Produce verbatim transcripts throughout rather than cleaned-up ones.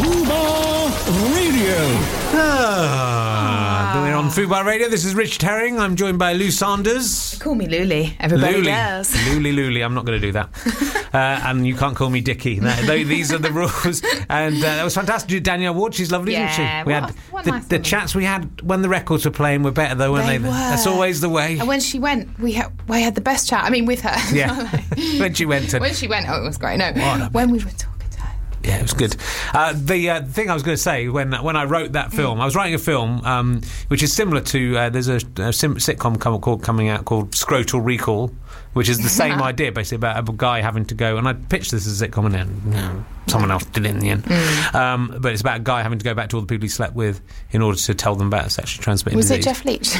Fubar Radio. Ah, we're on Fubar Radio. This is Richard Herring. I'm joined by Lou Sanders. Call me Luli. Everybody Luli. does. Luli, Luli. I'm not going to do that. uh, and you can't call me Dickie. That, they, these are the rules. And uh, that was fantastic. Danielle Ward, she's lovely, Yeah, isn't she? We what had a- what a the, nice the woman. chats we had when the records were playing were better, though, weren't they? They were. That's always the way. And when she went, we had, we had the best chat. I mean, with her. Yeah. When she went to... When she went, oh, it was great. No, a- when we were talking to her. Yeah, it was good. Uh, the uh, thing I was going to say, when when I wrote that film, I was writing a film um, which is similar to, uh, there's a, a sim- sitcom com- called, coming out called Scrotal Recall, which is the same idea, basically, about a guy having to go, and I pitched this as a sitcom, and then no, someone else did it in the end. Mm. Um, but it's about a guy having to go back to all the people he slept with in order to tell them about a sexually transmitted Was disease. it Jeff Leach?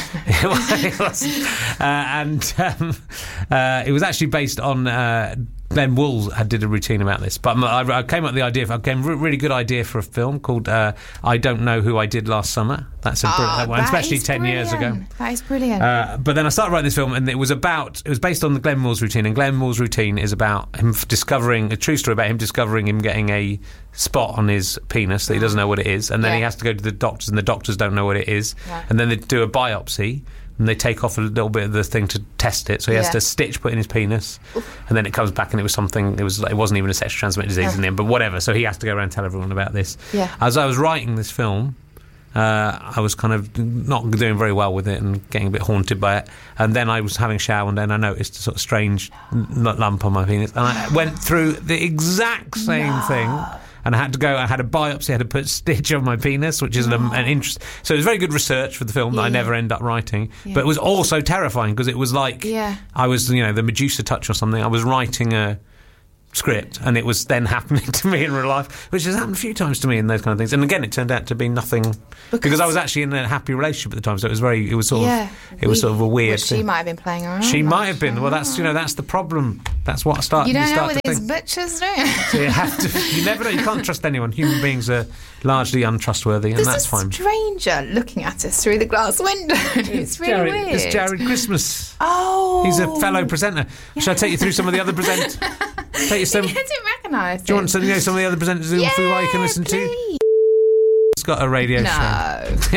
It was. Uh, and um, uh, it was actually based on... Uh, Glenn Wool had did a routine about this, but I, I came up with the idea. I came a really good idea for a film called uh, "I Don't Know Who I Did Last Summer." That's a Oh, brilliant one, that especially is ten years ago. brilliant. That is brilliant. Uh, but then I started writing this film, and it was about it was based on the Glenn Moore's routine. And Glenn Moore's routine is about him f- discovering a true story about him discovering him getting a spot on his penis that he doesn't know what it is, and then Yeah. he has to go to the doctors, and the doctors don't know what it is, Yeah. and then they do a biopsy. And they take off a little bit of the thing to test it, so he has Yeah. to stitch put in his penis, and then it comes back and it was something. It was it wasn't even a sexually transmitted disease Yeah. in the end, but whatever. So he has to go around and tell everyone about this. Yeah. As I was writing this film, uh, I was kind of not doing very well with it and getting a bit haunted by it. And then I was having a shower, and then I noticed a sort of strange l- lump on my penis, and I went through the exact same thing. And I had to go, I had a biopsy, I had to put a stitch on my penis, which is an, an interest. So it was very good research for the film that I Yeah. never end up writing. Yeah. But it was also terrifying because it was like, Yeah. I was, you know, the Medusa touch or something. I was writing a script and it was then happening to me in real life, which has happened a few times to me and those kind of things. And again, it turned out to be nothing because, Because- I was actually in a happy relationship at the time. So it was very, it was sort yeah. of, it was We- sort of a weird well, she thing. might have been playing around. She I'm might not have been. sure. Well, that's, you know, that's the problem. That's what I start. You don't know start with to these think. butchers, do you? So you have to. You never know. You can't trust anyone. Human beings are largely untrustworthy, and There's that's a fine. stranger looking at us through the glass window. It's really Jared, weird. It's Jared Christmas. Oh. He's a fellow presenter. Shall I take you through some of the other presenters? Take you some. I didn't recognise Do you want to know some of the other presenters in yeah, Fubar you can listen to? please. He's got a radio No. show.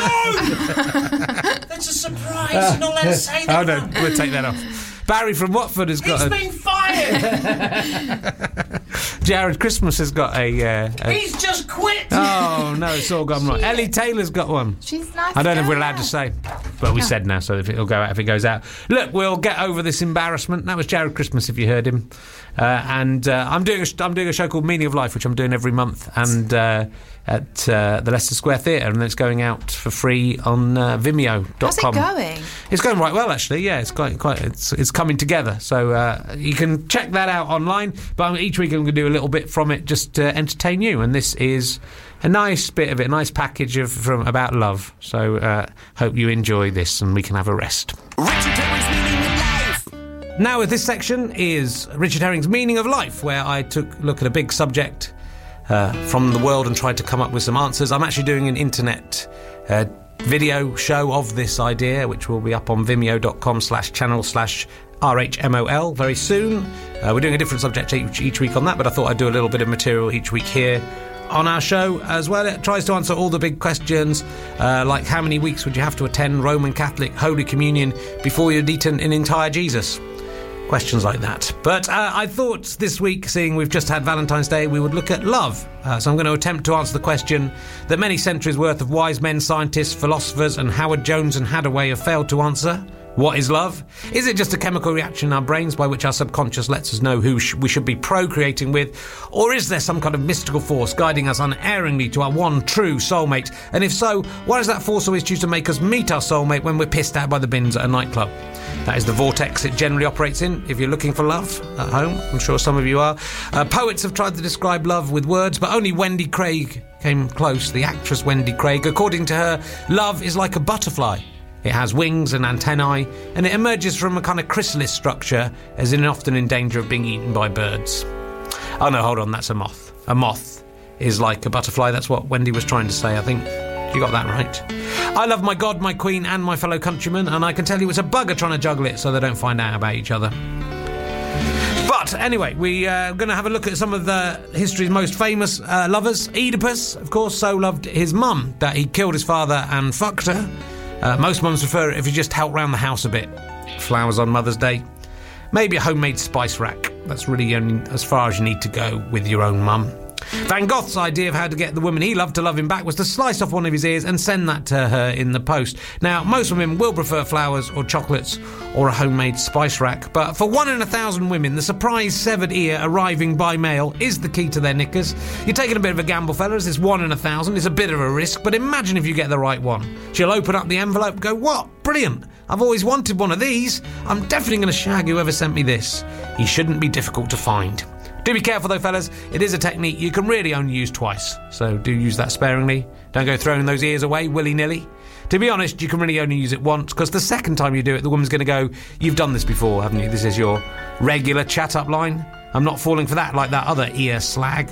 That's a surprise. You're not allowed to say that. Oh no, we'll take that off. Barry from Watford has got He's a. been fired. Jared Christmas has got a. Uh, a He's just quit. oh no, it's all gone wrong. She- Ellie Taylor's got one. She's nice. I don't know if we're girl. allowed to say, but we said now, so if it'll go out, if it goes out. Look, we'll get over this embarrassment. That was Jared Christmas, if you heard him. Uh, and uh, I'm doing a, I'm doing a show called Meaning of Life, which I'm doing every month, and uh, at uh, the Leicester Square Theatre, and it's going out for free on uh, Vimeo dot com. How's it going? It's going right well, actually. Yeah, it's quite, quite. It's it's coming together. So uh, you can check that out online. But each week I'm going to do a little bit from it just to entertain you. And this is a nice bit of it, a nice package of from about love. So uh, hope you enjoy this, and we can have a rest. Richard Herring's Meaning of Life. Now, with this section is Richard Herring's Meaning of Life, where I took a look at a big subject uh, from the world and tried to come up with some answers. I'm actually doing an internet uh, video show of this idea, which will be up on vimeo dot com slash channel slash R H M O L very soon. Uh, we're doing a different subject each, each week on that, but I thought I'd do a little bit of material each week here on our show as well. It tries to answer all the big questions, uh, like how many weeks would you have to attend Roman Catholic Holy Communion before you'd eaten an entire Jesus? Questions like that. But uh, I thought this week, seeing we've just had Valentine's Day, we would look at love. Uh, so I'm going to attempt to answer the question that many centuries worth of wise men, scientists, philosophers and Howard Jones and Hadaway have failed to answer. What is love? Is it just a chemical reaction in our brains by which our subconscious lets us know who sh- we should be procreating with? Or is there some kind of mystical force guiding us unerringly to our one true soulmate? And if so, why does that force always choose to make us meet our soulmate when we're pissed out by the bins at a nightclub? That is the vortex it generally operates in. If you're looking for love at home, I'm sure some of you are. Uh, poets have tried to describe love with words, but only Wendy Craig came close. The actress Wendy Craig, according to her, love is like a butterfly. It has wings and antennae, and it emerges from a kind of chrysalis structure, as in often in danger of being eaten by birds. Oh no, hold on, that's a moth. A moth is like a butterfly. That's what Wendy was trying to say, I think. You got that right. I love my God, my Queen, and my fellow countrymen, and I can tell you it's a bugger trying to juggle it so they don't find out about each other. But anyway, we are uh, going to have a look at some of the history's most famous uh, lovers. Oedipus, of course, so loved his mum that he killed his father and fucked her. Uh, most mums prefer it if you just help round the house a bit. Flowers on Mother's Day. Maybe a homemade spice rack. That's really only as far as you need to go with your own mum. Van Gogh's idea of how to get the woman he loved to love him back was to slice off one of his ears and send that to her in the post. Now, most women will prefer flowers or chocolates or a homemade spice rack, but for one in a thousand women, the surprise severed ear arriving by mail is the key to their knickers. You're taking a bit of a gamble, fellas. It's one in a thousand. It's a bit of a risk, but imagine if you get the right one. She'll open up the envelope and go, "What? Brilliant. I've always wanted one of these. I'm definitely going to shag whoever sent me this." He shouldn't be difficult to find. Do be careful though, fellas. It is a technique you can really only use twice, so do use that sparingly. Don't go throwing those ears away willy-nilly. To be honest, you can really only use it once, because the second time you do it, the woman's going to go, "You've done this before, haven't you? This is your regular chat-up line. I'm not falling for that like that other ear slag."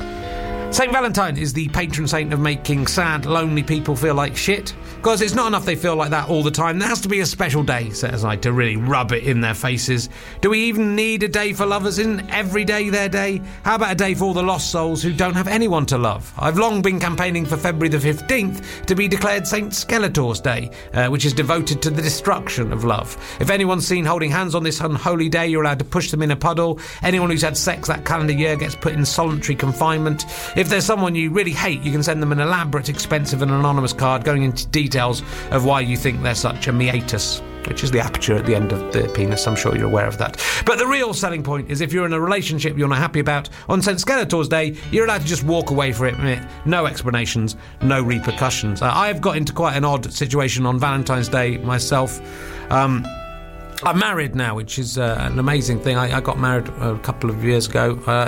Saint Valentine is the patron saint of making sad, lonely people feel like shit. Because it's not enough they feel like that all the time. There has to be a special day set aside to really rub it in their faces. Do we even need a day for lovers? Isn't every day their day? How about a day for all the lost souls who don't have anyone to love? I've long been campaigning for February the fifteenth to be declared Saint Skeletor's Day, uh, which is devoted to the destruction of love. If anyone's seen holding hands on this unholy day, you're allowed to push them in a puddle. Anyone who's had sex that calendar year gets put in solitary confinement. If there's someone you really hate, you can send them an elaborate, expensive and anonymous card going into details of why you think they're such a meatus, which is the aperture at the end of the penis. I'm sure you're aware of that. But the real selling point is if you're in a relationship you're not happy about, on Saint Skeletor's Day, you're allowed to just walk away for it. No explanations, no repercussions. Uh, I've got into quite an odd situation on Valentine's Day myself. Um... I'm married now, which is uh, an amazing thing. I, I got married a couple of years ago. Uh,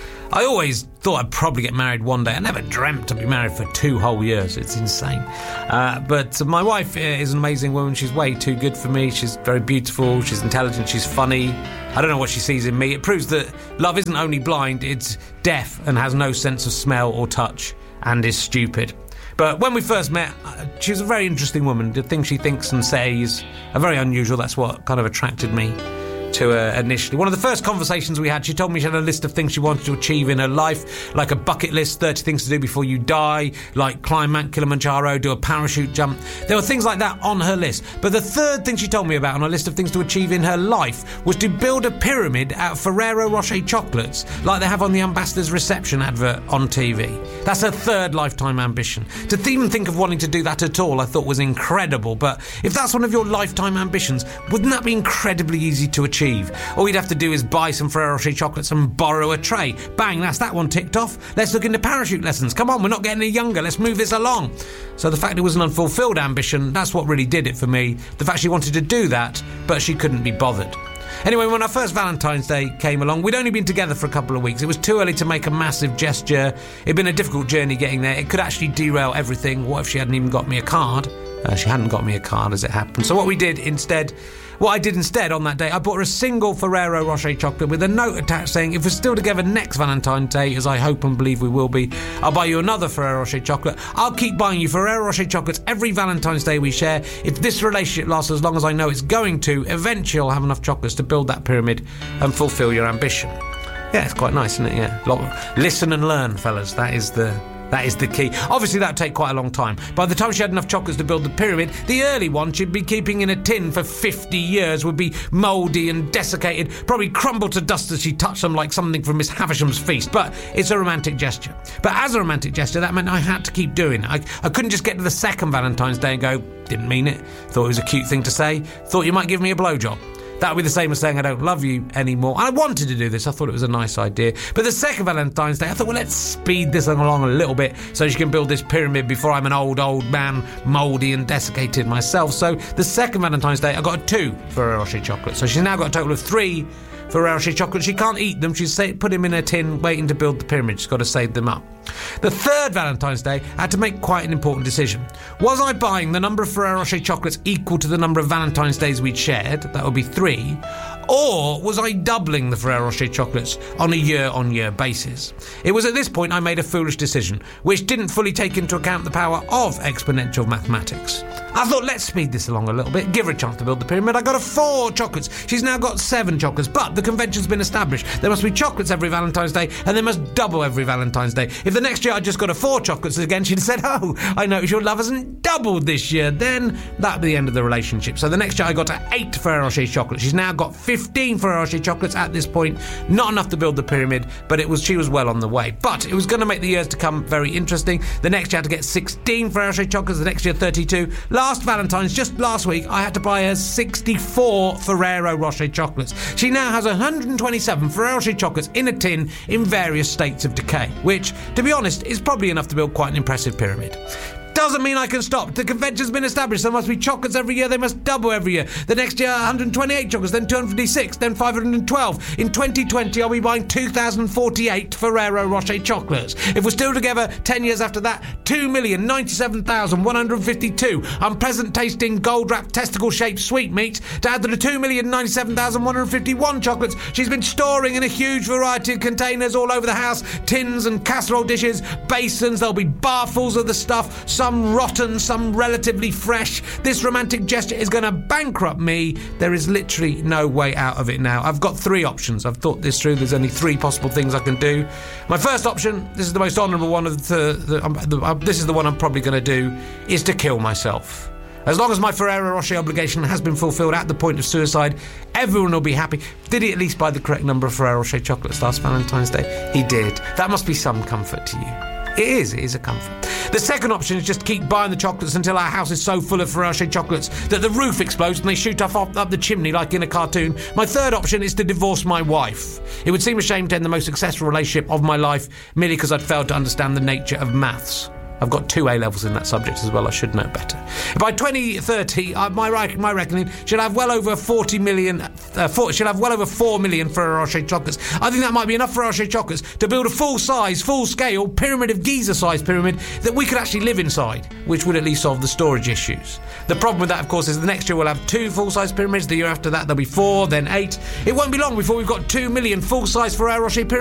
I always thought I'd probably get married one day. I never dreamt to be married for two whole years. It's insane. Uh, but my wife is an amazing woman. She's way too good for me. She's very beautiful. She's intelligent. She's funny. I don't know what she sees in me. It proves that love isn't only blind, it's deaf and has no sense of smell or touch and is stupid. But when we first met, she was a very interesting woman. The things she thinks and says are very unusual. That's what kind of attracted me to her initially. One of the first conversations we had, she told me she had a list of things she wanted to achieve in her life, like a bucket list, thirty things to do before you die, like climb Mount Kilimanjaro, do a parachute jump. There were things like that on her list. But the third thing she told me about on her list of things to achieve in her life was to build a pyramid out of Ferrero Rocher chocolates, like they have on the ambassador's reception advert on T V. That's her third lifetime ambition. To even think of wanting to do that at all, I thought was incredible. But if that's one of your lifetime ambitions, wouldn't that be incredibly easy to achieve? All you'd have to do is buy some Ferrero Rocher chocolates and borrow a tray. Bang, that's that one ticked off. Let's look into parachute lessons. Come on, we're not getting any younger. Let's move this along. So the fact it was an unfulfilled ambition, that's what really did it for me. The fact she wanted to do that, but she couldn't be bothered. Anyway, when our first Valentine's Day came along, we'd only been together for a couple of weeks. It was too early to make a massive gesture. It'd been a difficult journey getting there. It could actually derail everything. What if she hadn't even got me a card? Uh, she hadn't got me a card as it happened. So what we did instead... What I did instead on that day, I bought her a single Ferrero Rocher chocolate with a note attached saying, if we're still together next Valentine's Day, as I hope and believe we will be, I'll buy you another Ferrero Rocher chocolate. I'll keep buying you Ferrero Rocher chocolates every Valentine's Day we share. If this relationship lasts as long as I know it's going to, eventually I'll have enough chocolates to build that pyramid and fulfil your ambition. Yeah, it's quite nice, isn't it? Yeah. Listen and learn, fellas. That is the... That is the key. Obviously, that would take quite a long time. By the time she had enough chocolates to build the pyramid, the early one she'd be keeping in a tin for fifty years would be mouldy and desiccated, probably crumble to dust as she touched them like something from Miss Havisham's feast. But it's a romantic gesture. But as a romantic gesture, that meant I had to keep doing it. I, I couldn't just get to the second Valentine's Day and go, didn't mean it, thought it was a cute thing to say, thought you might give me a blowjob. That would be the same as saying I don't love you anymore. And I wanted to do this. I thought it was a nice idea. But the second Valentine's Day, I thought, well, let's speed this along a little bit so she can build this pyramid before I'm an old, old man, mouldy and desiccated myself. So the second Valentine's Day, I got a two Ferrero Rocher chocolates. So she's now got a total of three Ferrero Rocher chocolates. She can't eat them. She's put them in a tin waiting to build the pyramid. She's got to save them up. The third Valentine's Day, I had to make quite an important decision. Was I buying the number of Ferrero Rocher chocolates equal to the number of Valentine's Days we'd shared? That would be three. Or was I doubling the Ferrero Rocher chocolates on a year-on-year basis? It was at this point I made a foolish decision, which didn't fully take into account the power of exponential mathematics. I thought, let's speed this along a little bit, give her a chance to build the pyramid. I got her four chocolates. She's now got seven chocolates, but the convention's been established. There must be chocolates every Valentine's Day, and they must double every Valentine's Day. If the next year I just got her four chocolates again, she'd have said, oh, I noticed your love hasn't doubled this year. Then that'd be the end of the relationship. So the next year I got her eight Ferrero Rocher chocolates. She's now got fifteen Ferrero Rocher chocolates at this point. Not enough to build the pyramid, but it was she was well on the way. But it was going to make the years to come very interesting. The next year I had to get sixteen Ferrero Rocher chocolates, the next year thirty-two. Last Valentine's, just last week, I had to buy her sixty-four Ferrero Rocher chocolates. She now has one hundred twenty-seven Ferrero Rocher chocolates in a tin in various states of decay, which, to be honest, is probably enough to build quite an impressive pyramid. Doesn't mean I can stop. The convention's been established. There must be chocolates every year. They must double every year. The next year, one hundred twenty-eight chocolates, then two hundred fifty-six, then five hundred twelve. In twenty twenty, I'll be buying two thousand forty-eight Ferrero Rocher chocolates. If we're still together ten years after that, two million ninety-seven thousand one hundred fifty-two unpleasant tasting gold-wrapped testicle-shaped sweetmeats to add to the two million ninety-seven thousand one hundred fifty-one chocolates she's been storing in a huge variety of containers all over the house. Tins and casserole dishes, basins. There'll be barfuls of the stuff. Some rotten, some relatively fresh. This romantic gesture is going to bankrupt me. There is literally no way out of it now. I've got three options. I've thought this through. There's only three possible things I can do. My first option, this is the most honourable one of the, the, um, the uh, this is the one I'm probably going to do, is to kill myself. As long as my Ferrero Rocher obligation has been fulfilled at the point of suicide, everyone will be happy. Did he at least buy the correct number of Ferrero Rocher chocolates last Valentine's Day? He did. That must be some comfort to you. It is, it is a comfort. The second option is just keep buying the chocolates until our house is so full of Ferrero Rocher chocolates that the roof explodes and they shoot off up, up the chimney like in a cartoon. My third option is to divorce my wife. It would seem a shame to end the most successful relationship of my life merely because I'd failed to understand the nature of maths. I've got two A levels in that subject as well. I should know better. By twenty thirty, uh, my my reckoning should have well over forty million. Uh, four, should have well over four million Ferrero Rocher chocolates. I think that might be enough Ferrero Rocher chocolates to build a full-size, full-scale pyramid of Giza-sized pyramid that we could actually live inside, which would at least solve the storage issues. The problem with that, of course, is the next year we'll have two full-size pyramids. The year after that, there'll be four, then eight. It won't be long before we've got two million full-size Ferrero Rocher pyramids.